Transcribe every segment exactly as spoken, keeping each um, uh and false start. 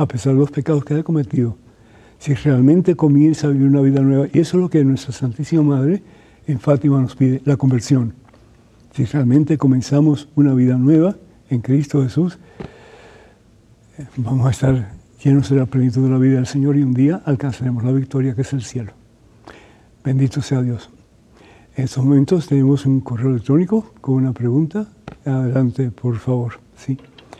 a pesar de los pecados que haya cometido, si realmente comienza a vivir una vida nueva, y eso es lo que nuestra Santísima Madre en Fátima nos pide, la conversión. Si realmente comenzamos una vida nueva en Cristo Jesús, vamos a estar llenos de la plenitud de la vida del Señor y un día alcanzaremos la victoria que es el cielo. Bendito sea Dios. En estos momentos tenemos un correo electrónico con una pregunta. Adelante, por favor. Sí.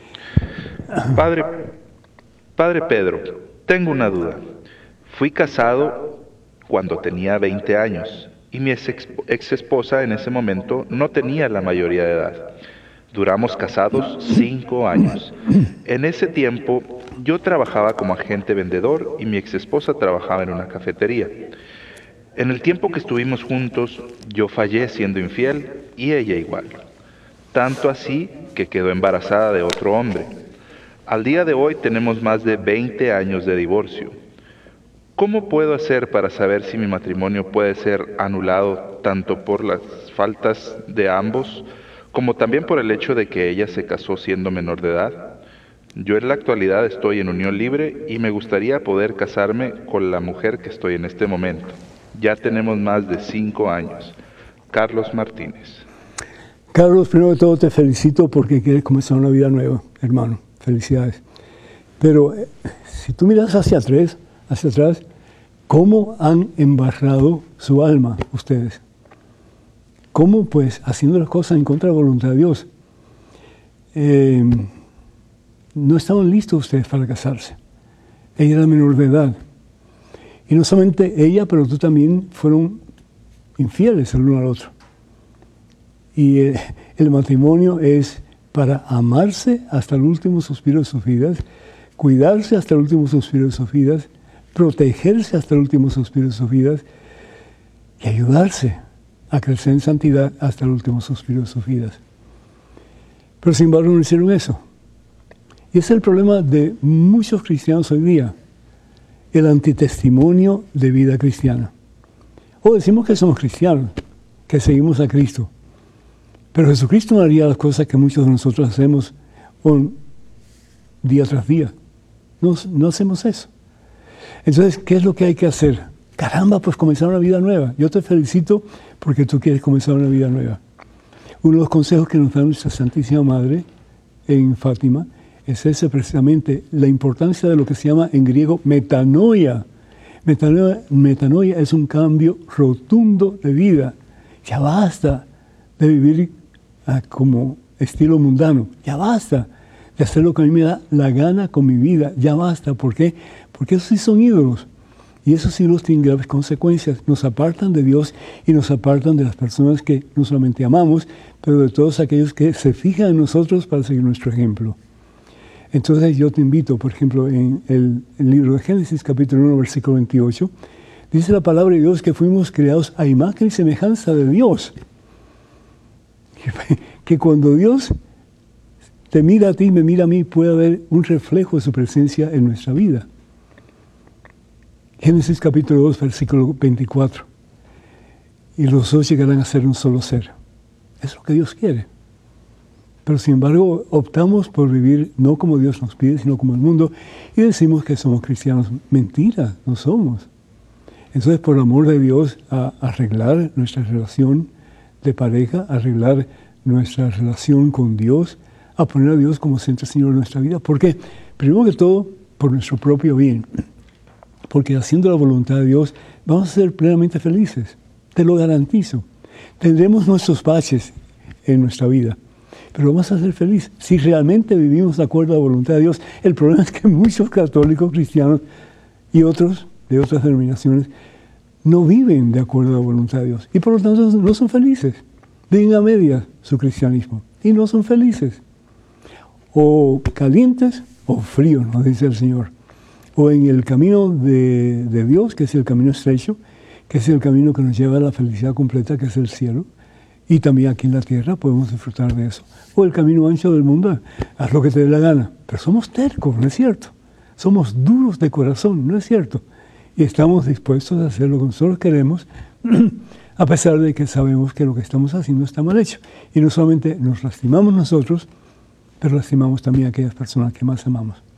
Padre, Padre Pedro, tengo una duda. Fui casado cuando tenía veinte años y mi ex, ex esposa en ese momento no tenía la mayoría de edad. Duramos casados cinco años. En ese tiempo yo trabajaba como agente vendedor y mi ex esposa trabajaba en una cafetería. En el tiempo que estuvimos juntos, yo fallé siendo infiel y ella igual. Tanto así que quedó embarazada de otro hombre. Al día de hoy tenemos más de veinte años de divorcio. ¿Cómo puedo hacer para saber si mi matrimonio puede ser anulado tanto por las faltas de ambos, como también por el hecho de que ella se casó siendo menor de edad? Yo en la actualidad estoy en unión libre y me gustaría poder casarme con la mujer que estoy en este momento. Ya tenemos más de cinco años. Carlos Martínez. Carlos, primero de todo te felicito porque quieres comenzar una vida nueva, hermano. Felicidades. Pero eh, si tú miras hacia atrás, hacia atrás, ¿cómo han embarrado su alma ustedes? ¿Cómo? Pues haciendo las cosas en contra de la voluntad de Dios. Eh, no estaban listos ustedes para casarse. Ella era menor de edad. Y no solamente ella, pero tú también fueron infieles el uno al otro. Y el, el matrimonio es para amarse hasta el último suspiro de sus vidas, cuidarse hasta el último suspiro de sus vidas, protegerse hasta el último suspiro de sus vidas y ayudarse a crecer en santidad hasta el último suspiro de sus vidas. Pero sin embargo no hicieron eso. Y ese es el problema de muchos cristianos hoy día, el antitestimonio de vida cristiana. O decimos que somos cristianos, que seguimos a Cristo. Pero Jesucristo no haría las cosas que muchos de nosotros hacemos un día tras día. No, no hacemos eso. Entonces, ¿qué es lo que hay que hacer? Caramba, pues comenzar una vida nueva. Yo te felicito porque tú quieres comenzar una vida nueva. Uno de los consejos que nos da nuestra Santísima Madre en Fátima es ese precisamente, la importancia de lo que se llama en griego metanoia. Metanoia, metanoia es un cambio rotundo de vida. Ya basta de vivir ah, como estilo mundano. Ya basta de hacer lo que a mí me da la gana con mi vida. Ya basta. ¿Por qué? Porque esos sí son ídolos. Y esos ídolos tienen graves consecuencias. Nos apartan de Dios y nos apartan de las personas que no solamente amamos, pero de todos aquellos que se fijan en nosotros para seguir nuestro ejemplo. Entonces yo te invito, por ejemplo, en el, el libro de Génesis, capítulo uno, versículo veintiocho, dice la palabra de Dios que fuimos creados a imagen y semejanza de Dios. Que, que cuando Dios te mira a ti y me mira a mí, puede haber un reflejo de su presencia en nuestra vida. Génesis capítulo dos, versículo veinticuatro. Y los dos llegarán a ser un solo ser. Es lo que Dios quiere. Pero sin embargo, optamos por vivir no como Dios nos pide, sino como el mundo, y decimos que somos cristianos. Mentira, no somos. Entonces, por amor de Dios, a arreglar nuestra relación de pareja, arreglar nuestra relación con Dios, a poner a Dios como centro Señor de nuestra vida. ¿Por qué? Primero que todo, por nuestro propio bien. Porque haciendo la voluntad de Dios, vamos a ser plenamente felices. Te lo garantizo. Tendremos nuestros baches en nuestra vida, pero vamos a ser felices si realmente vivimos de acuerdo a la voluntad de Dios. El problema es que muchos católicos, cristianos y otros de otras denominaciones no viven de acuerdo a la voluntad de Dios y por lo tanto no son felices. Viven a medias su cristianismo y no son felices. O calientes o fríos, nos dice el Señor. O en el camino de, de Dios, que es el camino estrecho, que es el camino que nos lleva a la felicidad completa, que es el cielo. Y también aquí en la tierra podemos disfrutar de eso. O el camino ancho del mundo, haz lo que te dé la gana. Pero somos tercos, ¿no es cierto? Somos duros de corazón, ¿no es cierto? Y estamos dispuestos a hacer lo que nosotros queremos, a pesar de que sabemos que lo que estamos haciendo está mal hecho. Y no solamente nos lastimamos nosotros, pero lastimamos también a aquellas personas que más amamos.